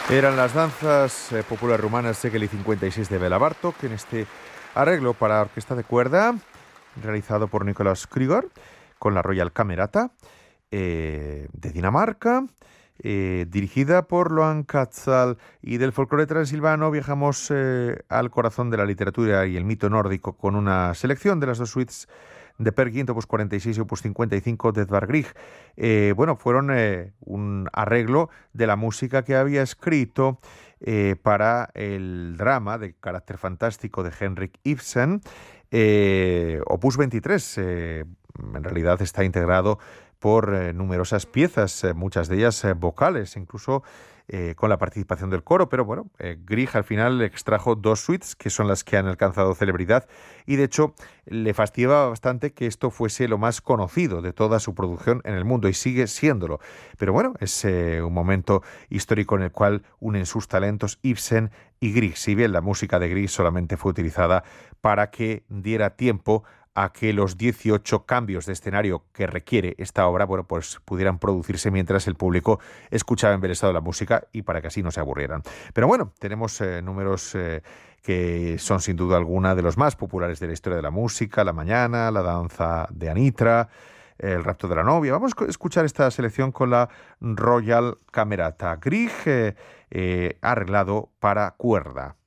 Eran las danzas populares rumanas Szegedi 56 de Béla Bartók, en este arreglo para orquesta de cuerda realizado por Nicolas Krüger con la Royal Camerata de Dinamarca, dirigida por Loan Katzal. Y del folclore transilvano viajamos al corazón de la literatura y el mito nórdico con una selección de las dos suites de Per Gynt, opus 46 y opus 55 de Edvard Grieg. Fueron un arreglo de la música que había escrito para el drama de carácter fantástico de Henrik Ibsen, opus 23. En realidad está integrado por numerosas piezas, muchas de ellas vocales, incluso con la participación del coro, pero bueno, Grieg al final extrajo dos suites que son las que han alcanzado celebridad y de hecho le fastidiaba bastante que esto fuese lo más conocido de toda su producción en el mundo y sigue siéndolo. Pero bueno, es un momento histórico en el cual unen sus talentos Ibsen y Grieg, si bien la música de Grieg solamente fue utilizada para que diera tiempo a que los 18 cambios de escenario que requiere esta obra, pues pudieran producirse mientras el público escuchaba embelesado la música y para que así no se aburrieran. Pero bueno, tenemos números que son sin duda alguna de los más populares de la historia de la música: La Mañana, La Danza de Anitra, El Rapto de la Novia. Vamos a escuchar esta selección con la Royal Camerata Grieg, arreglado para cuerda.